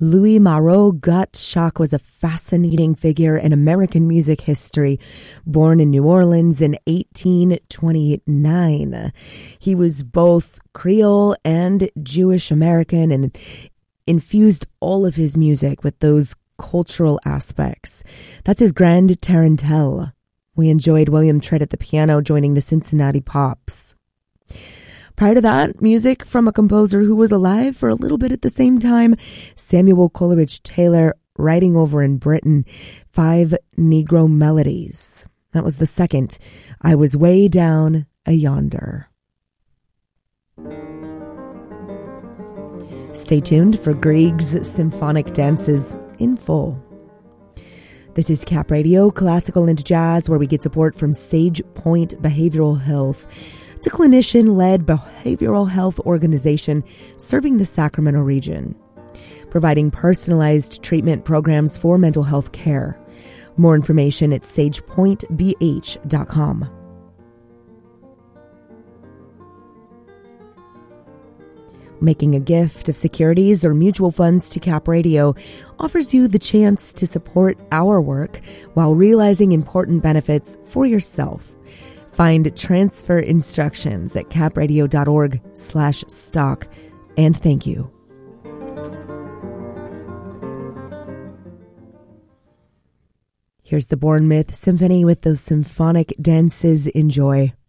Louis Moreau Gottschalk was a fascinating figure in American music history. Born in New Orleans in 1829, he was both Creole and Jewish American and infused all of his music with those cultural aspects. That's his Grand Tarantelle. We enjoyed William Tritt at the piano joining the Cincinnati Pops. Prior to that, music from a composer who was alive for a little bit at the same time, Samuel Coleridge Taylor, writing over in Britain, 5 Negro Melodies. That was the second, I Was Way Down a Yonder. Stay tuned for Grieg's symphonic dances in full. This is Cap Radio, Classical and Jazz, where we get support from Sage Point Behavioral Health. It's a clinician-led behavioral health organization serving the Sacramento region, providing personalized treatment programs for mental health care. More information at sagepointbh.com. Making a gift of securities or mutual funds to Cap Radio offers you the chance to support our work while realizing important benefits for yourself. Find transfer instructions at capradio.org/stock. And thank you. Here's the Bournemouth Symphony with those symphonic dances. Enjoy.